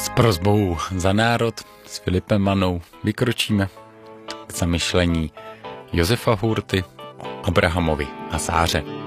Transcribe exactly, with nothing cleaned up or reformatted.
S prosbou za národ s Filipem Manou vykročíme k zamyšlení Josefa Hůrty, Abrahamovi a Sáře.